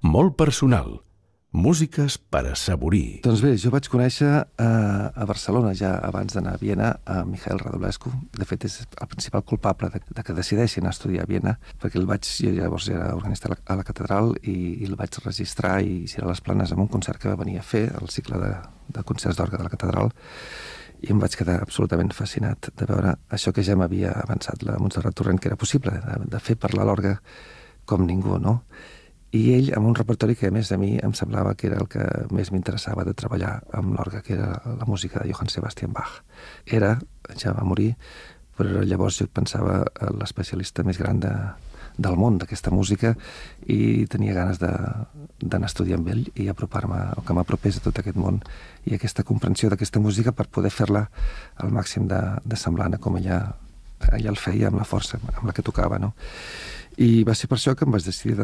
Molt personal. Músiques per assaborir. Doncs bé, jo vaig conèixer a Barcelona, ja abans d'anar a Viena, a Mikhail Radulescu. De fet, és el principal culpable de que decideixi anar a estudiar a Viena, perquè jo llavors era organista a la catedral i el vaig registrar i girar les planes en un concert que va venir a fer, el cicle de concerts d'orgue de la catedral, i em vaig quedar absolutament fascinat de veure això que ja m'havia avançat la Montserrat Torrent, que era possible, de fer parlar l'orgue com ningú, no? I ell, amb un repertori que, a més, a mi em semblava que era el que més m'interessava de treballar amb l'orgue, que era la música de Johann Sebastian Bach. Ja va morir, però llavors jo pensava l'especialista més gran del món d'aquesta música i tenia ganes d'anar a estudiar amb ell i apropar-me, o que m'apropés a tot aquest món i aquesta comprensió d'aquesta música per poder fer-la al màxim de semblant a com ella el feia, amb la força amb la que tocava, no? I va ser per això que em vaig decidir